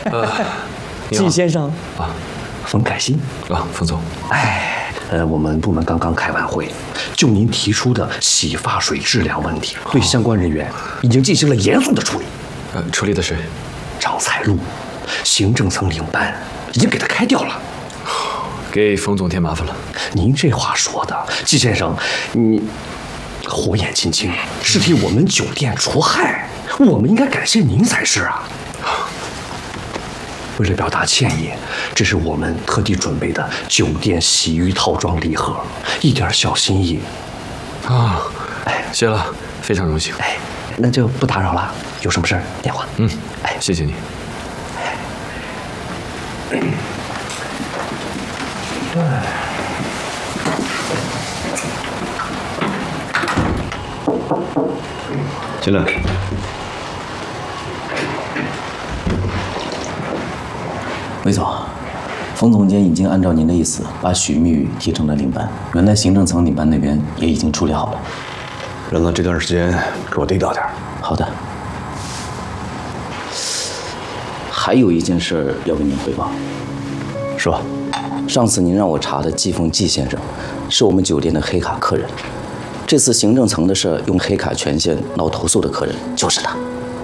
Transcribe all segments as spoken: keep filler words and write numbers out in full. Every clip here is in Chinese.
呃， 季先生啊， 冯凯欣啊，冯总。 哎，呃，我们部门刚刚开完会，就您提出的洗发水质量问题，对相关人员已经进行了严肃的处理。 呃，处理的谁？ 张彩璐，行政层领班已经给他开掉了。 给冯总添麻烦了。 您这话说的，季先生，你火眼金睛，是替我们酒店除害，我们应该感谢您才是啊。为了表达歉意，这是我们特地准备的酒店洗浴套装礼盒，一点小心意。 啊，哎，谢了，非常荣幸。 哎，那就不打扰了，有什么事儿电话。 嗯，哎，谢谢你。 进来。 魏总，冯总监已经按照您的意思把许蜜雨提成了领班，原来行政层领班那边也已经处理好了。 让他这段时间给我地道点。 好的。还有一件事要跟您汇报。 说。 上次您让我查的季凤季先生，是我们酒店的黑卡客人。这次行政层的事，用黑卡权限闹投诉的客人就是他。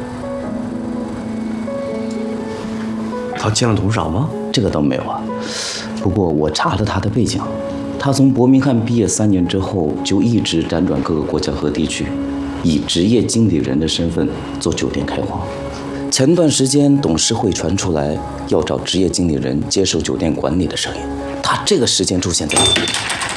他见了董事长吗？ 这个倒没有啊。不过我查了他的背景，他从伯明翰毕业三年之后，就一直辗转各个国家和地区，以职业经理人的身份做酒店开荒。前段时间董事会传出来要找职业经理人接手酒店管理的声音，他这个时间出现在哪里？